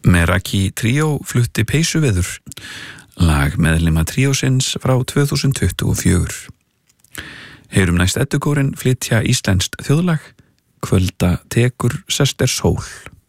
Meraki Tríó flutti Peysuveður, lag meðlima tríósins frá 2024. Heyrum næst Eddukórin flytja íslenskt þjóðlag, Kvölda tekur sest sól.